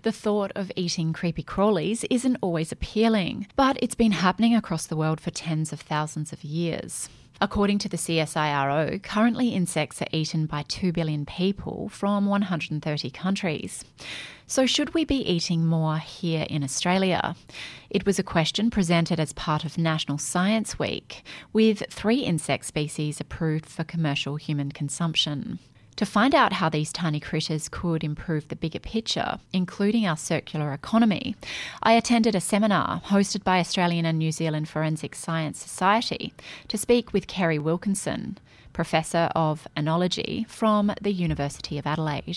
The thought of eating creepy crawlies isn't always appealing, but it's been happening across the world for tens of thousands of years. According to the CSIRO, currently insects are eaten by 2 billion people from 130 countries. So should we be eating more here in Australia? It was a question presented as part of National Science Week, with 3 insect species approved for commercial human consumption. To find out how these tiny critters could improve the bigger picture, including our circular economy, I attended a seminar hosted by Australian and New Zealand Forensic Science Society to speak with Kerry Wilkinson, Professor of Oenology from the University of Adelaide.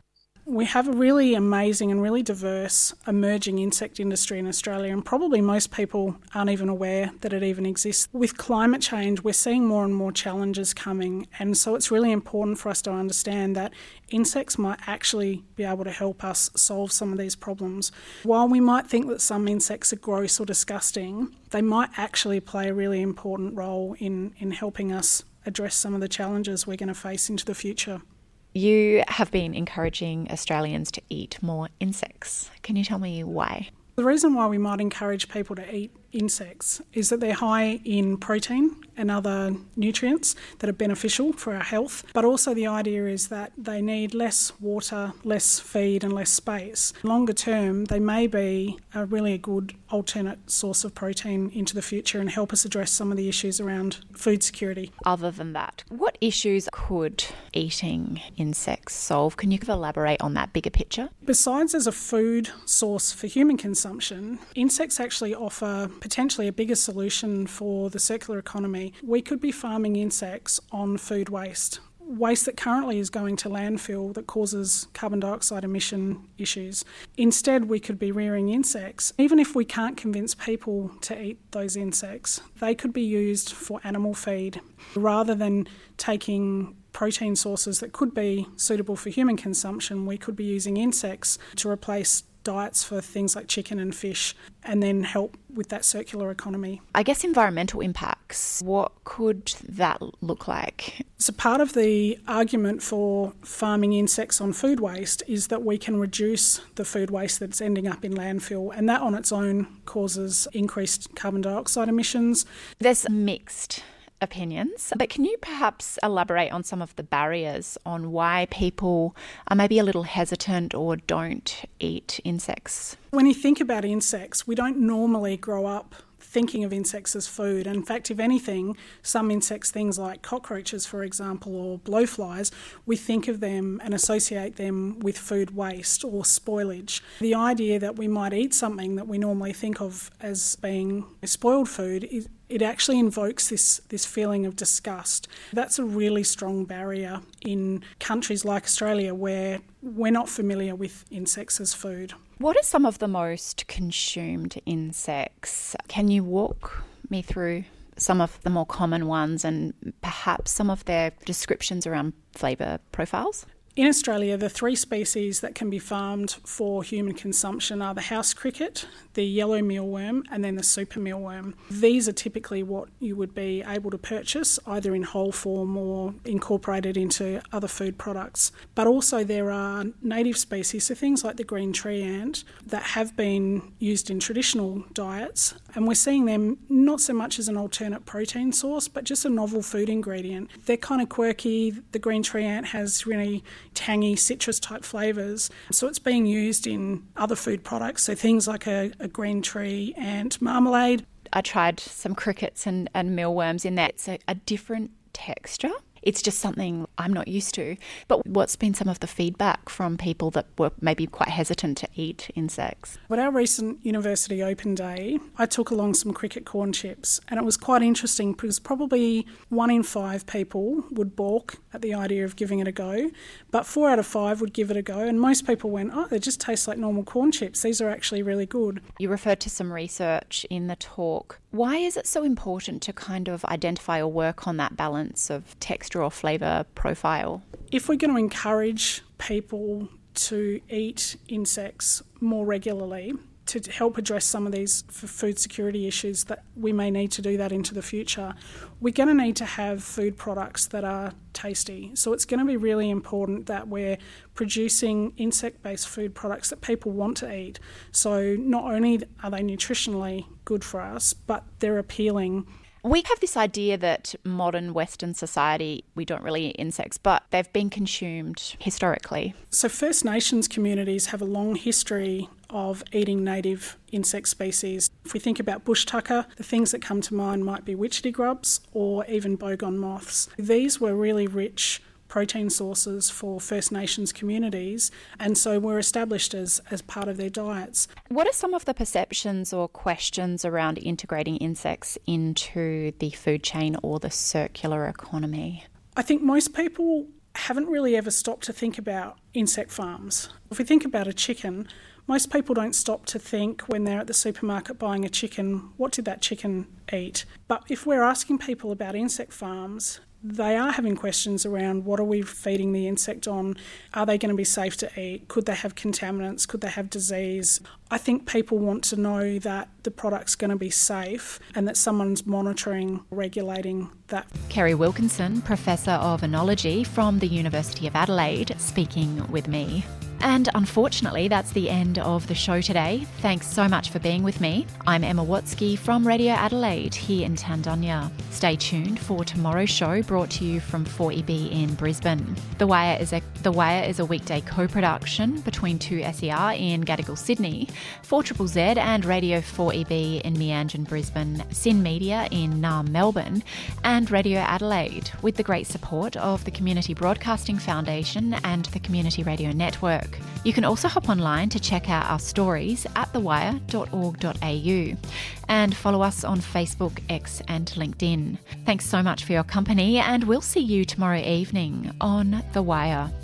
We have a really amazing and really diverse emerging insect industry in Australia, and probably most people aren't even aware that it even exists. With climate change, we're seeing more and more challenges coming, and so it's really important for us to understand that insects might actually be able to help us solve some of these problems. While we might think that some insects are gross or disgusting, they might actually play a really important role in helping us address some of the challenges we're going to face into the future. You have been encouraging Australians to eat more insects. Can you tell me why? The reason why we might encourage people to eat insects is that they're high in protein and other nutrients that are beneficial for our health, but also the idea is that they need less water, less feed and less space. Longer term, they may be a really good alternate source of protein into the future and help us address some of the issues around food security. Other than that, what issues could eating insects solve? Can you elaborate on that bigger picture? Besides as a food source for human consumption, insects actually offer potentially a bigger solution for the circular economy. We could be farming insects on food waste that currently is going to landfill that causes carbon dioxide emission issues. Instead, we could be rearing insects. Even if we can't convince people to eat those insects, they could be used for animal feed rather than taking protein sources that could be suitable for human consumption. We could be using insects to replace diets for things like chicken and fish and then help with that circular economy. I guess environmental impacts, what could that look like? So part of the argument for farming insects on food waste is that we can reduce the food waste that's ending up in landfill, and that on its own causes increased carbon dioxide emissions. There's mixed opinions, but can you perhaps elaborate on some of the barriers on why people are maybe a little hesitant or don't eat insects? When you think about insects, we don't normally grow up thinking of insects as food. In fact, if anything, some insects, things like cockroaches, for example, or blowflies, we think of them and associate them with food waste or spoilage. The idea that we might eat something that we normally think of as being spoiled food, it actually invokes this feeling of disgust. That's a really strong barrier in countries like Australia where we're not familiar with insects as food. What are some of the most consumed insects? Can you walk me through some of the more common ones and perhaps some of their descriptions around flavour profiles? In Australia, the 3 species that can be farmed for human consumption are the house cricket, the yellow mealworm, and then the super mealworm. These are typically what you would be able to purchase either in whole form or incorporated into other food products. But also there are native species, so things like the green tree ant, that have been used in traditional diets, and we're seeing them not so much as an alternate protein source, but just a novel food ingredient. They're kind of quirky. The green tree ant has really tangy citrus type flavours. So it's being used in other food products, so things like a green tree ant marmalade. I tried some crickets and mealworms in that. It's a different texture. It's just something I'm not used to. But what's been some of the feedback from people that were maybe quite hesitant to eat insects? At our recent University Open Day, I took along some cricket corn chips, and it was quite interesting because probably 1 in 5 people would balk at the idea of giving it a go, but 4 out of 5 would give it a go, and most people went, oh, they just taste like normal corn chips. These are actually really good. You referred to some research in the talk. Why is it so important to kind of identify or work on that balance of texture or flavour profile? If we're going to encourage people to eat insects more regularly, to help address some of these food security issues that we may need to do that into the future, we're going to need to have food products that are tasty. So it's going to be really important that we're producing insect-based food products that people want to eat. So not only are they nutritionally good for us, but they're appealing. We have this idea that modern Western society, we don't really eat insects, but they've been consumed historically. So First Nations communities have a long history of eating native insect species. If we think about bush tucker, the things that come to mind might be witchetty grubs or even boggon moths. These were really rich protein sources for First Nations communities, and so were established as part of their diets. What are some of the perceptions or questions around integrating insects into the food chain or the circular economy? I think most people haven't really ever stopped to think about insect farms. If we think about a chicken, most people don't stop to think when they're at the supermarket buying a chicken, what did that chicken eat? But if we're asking people about insect farms, they are having questions around what are we feeding the insect on? Are they going to be safe to eat? Could they have contaminants? Could they have disease? I think people want to know that the product's going to be safe and that someone's monitoring, regulating that. Kerry Wilkinson, Professor of Enology from the University of Adelaide, speaking with me. And unfortunately, that's the end of the show today. Thanks so much for being with me. I'm Emma Watsky from Radio Adelaide here in Tandunya. Stay tuned for tomorrow's show brought to you from 4EB in Brisbane. The Wire is a weekday co-production between 2SER in Gadigal, Sydney, 4ZZZ and Radio 4EB in Meanjin, Brisbane, Sin Media in Naarm, Melbourne, and Radio Adelaide, with the great support of the Community Broadcasting Foundation and the Community Radio Network. You can also hop online to check out our stories at thewire.org.au and follow us on Facebook, X and LinkedIn. Thanks so much for your company, and we'll see you tomorrow evening on The Wire.